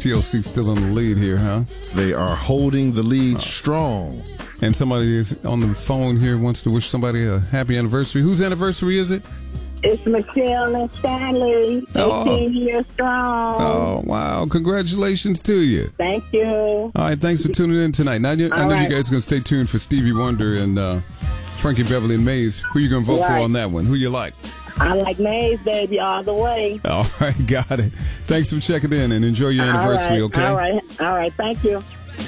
TLC still in the lead here, huh? They are holding the lead strong. And somebody is on the phone here wants to wish somebody a happy anniversary. Whose anniversary is it? It's Michelle and Stanley, 18 years strong. Oh, wow. Congratulations to you. Thank you. All right, thanks for tuning in tonight. Now, I know you guys are going to stay tuned for Stevie Wonder and Frankie Beverly and Maze. Who you going to vote for on that one? Who you like? I like Maze, baby, all the way. All right, got it. Thanks for checking in and enjoy your anniversary, okay? All right. Thank you.